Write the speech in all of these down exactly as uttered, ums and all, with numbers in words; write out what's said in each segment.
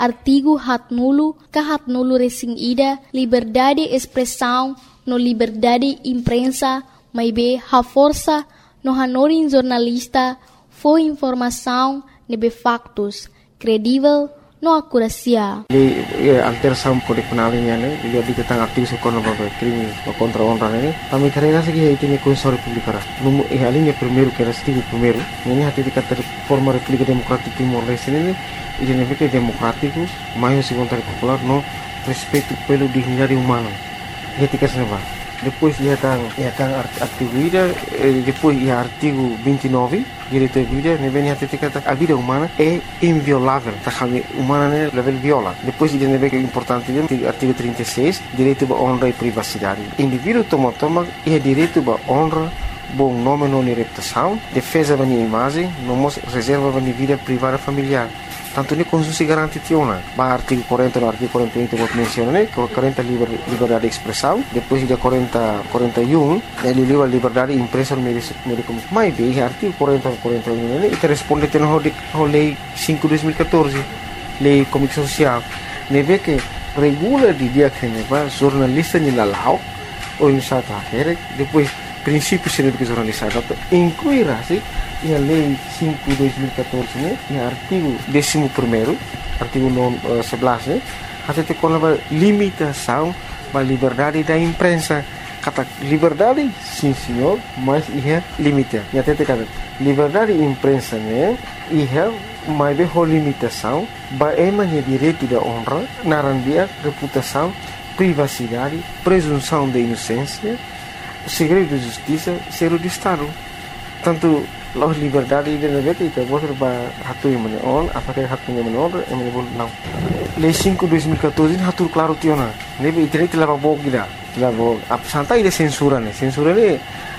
artigo hat nulo, que hat nulo resingida, liberdade de expressão, no liberdade imprensa, mas be a força, no hanorin jornalista, foi informação, nebe factos, credível, no acuracia. Ele alteração código penal ini ane, dia di tentang artigo sekono babe crime contra honra ini. Kami karena segi itu ni Constituição República. Numu eh alinha primeiro que era artigo primeiro. Ini hati dikata forma República Democrática Timor-Leste ini, ini nem que democrático, mais o vontade popular no respeito pelo dignidade humana. Ia tika seneva. Depois ia tang ia tang artigo ida, depois ia artigo vinte e nove, direito à vida, ne vem hati tika a vida humana é inviolável. Tá kami humana ne level viola. Depois ia ne vem importante artigo trinta e seis, direito à honra e privacidade. Indivíduo toma toma é direito à honra, bom nome não reputação, defesa da minha imagem, não reserva da minha vida privada familiar. Tanto ni Constituição garante tiona. Ba artigo quarenta no artigo quarenta e um vou mencionar, né? quarenta liber, liberdade de expressão, depois de quarenta, quarenta e um, ele livre liberdade de imprensa no meio de comunicação. Mas bem, artigo quarenta, quarenta e um, né? E responde tem no lei cinco de dois mil e catorze, lei comunicação social. Ne vê que regula de dia que ne va jornalista ni lalau ou em sata quer, depois princípios de que jornalista incluirá se e a lei cinco de dois mil e catorze, né? E artigo décimo primeiro, artigo sebelas, né? Até tem uma limitação da liberdade da imprensa. Kata liberdade, sim senhor, mas é limite. E até tem kata liberdade da imprensa, né? E é mais bem a limitação, é mais direito da honra, narandia, reputação, privacidade, presunção de inocência, segredo de justiça, segredo de Estado. Tanto los liberdade de negara itu boleh berhatu yang mana on, apakah hatu yang mana on, yang mana boleh não. Lei cinco de dois mil e catorze hatu claro tiona. Nebe internet leva bom gida, leva ap santai de censura né, censura né,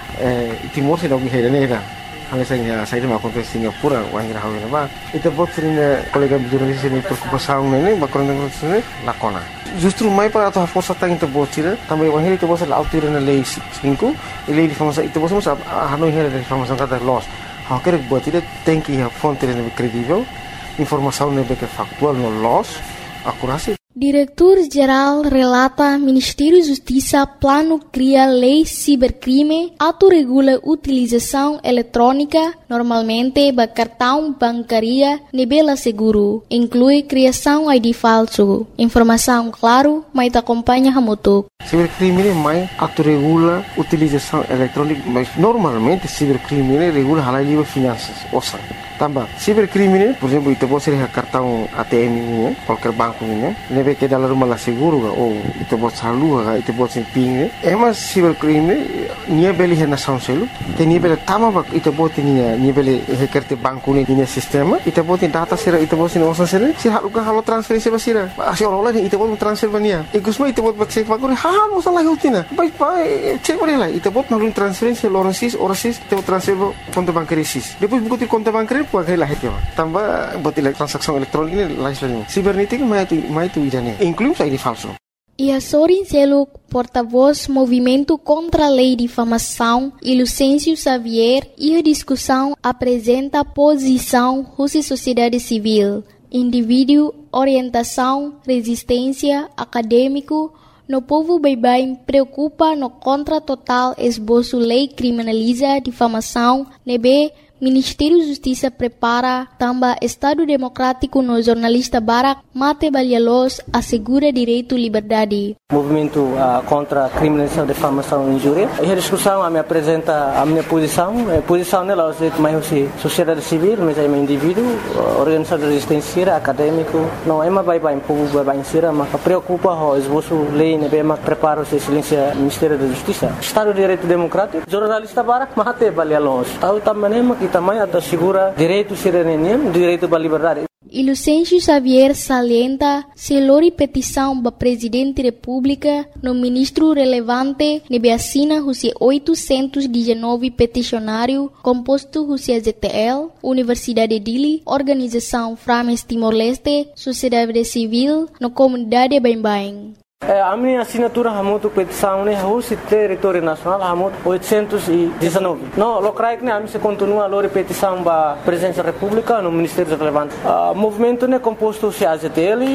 Timor se não guerra né, hanya saya saya mau kontes Singapura, orang gerah orang apa. Itu buat sering kolega jurnalis ini preocupação né, bakal dengan sini lakona. Justru mai para a força tá então buat sih, também o henry itu buat la autir na lei cinco, lei de famosa itu buat masa hanoi henry de famosa kata loss. Há que buat sih tem que a fonte é credível, informação é que factual no loss, akurasi. Diretor-Geral relata Ministério da Justiça plano cria lei cibercrime, autorregula utilização eletrônica, normalmente ba cartão bancaria, nebela seguro, inclui criação I D falso. Informação claro, mas acompanha a moto. Cibercrime mais autorregula utilização eletrônica, mas normalmente cibercrime regula a lei de finanças, ouça. Tambah, cibercrime, por exemplo, itu pode ser cartão A T M ini, qualquer banco ini, nebe que dalam rumah lah seguro, ou itu pode salu, itu pode ser ping, emas cibercrime, nia beli hena sound selu, que nia beli tama bak, itu pode nia nia beli hekerte banco ini nia sistema, itu pode data sera, itu pode nia osan sera, si halu kan halu transferensi basira, asyik orang lain itu pode transfer bania, ikusma itu pode cek banco, hal masalah yutina, baik baik cek boleh lah, itu pode malu transferensi orang sis, orang sis, itu transfer konto bankari sis, depois buku konto bankari pode lah itu, tambah buat transaksi elektronik ini lain-lain. Cibernética mais tu mais tu idane, inclui I D falso. E a Sorin Seluk, porta-voz Movimento contra a Lei de Difamação, e Lucêncio Xavier, e a discussão apresenta a posição Rússia Sociedade Civil, indivíduo, orientação, resistência, acadêmico, no povo baibai preocupa no contra total esboço lei criminaliza difamação, nebe Ministério da Justiça prepara também Estado Democrático no jornalista Barak Mate Balhalos assegura direito à liberdade. Movimento uh, contra a criminalização, difamação e injúria. E a discussão a me apresenta a minha posição. A posição nela é mais sociedade civil, mas é um indivíduo, organização de resistência, acadêmico. Não é mais bem povo bem bem sira, mas preocupa o esboço lei, né, mas prepara o excelência Ministério da Justiça. Estado de Direito Democrático, jornalista Barak Mate Balhalos. Tahu também que também assegura direito cidadania, direito à liberdade. E Lucêncio Xavier salienta se lori petição para Presidente da República no ministro relevante nebe assina os oitocentos e dezenove peticionário composto os Z T L, Universidade de Dili, Organização Frames Timor-Leste, Sociedade Civil, no comunidade Bain-Bain. A minha assinatura hamutu petição né russo território nacional hamutu oitocentos e dezenove. No locais que a mim se continua a lori petição para presidência da República no Ministério relevante. O movimento né composto se A Z T L